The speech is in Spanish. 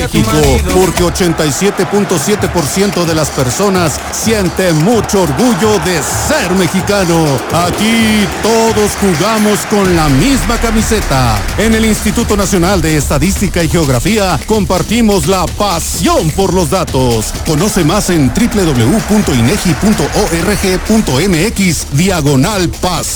México, porque 87.7% de las personas siente mucho orgullo de ser mexicano. Aquí todos jugamos con la misma camiseta. En el Instituto Nacional de Estadística y Geografía compartimos la pasión por los datos. Conoce más en www.inegi.org.mx/pasión.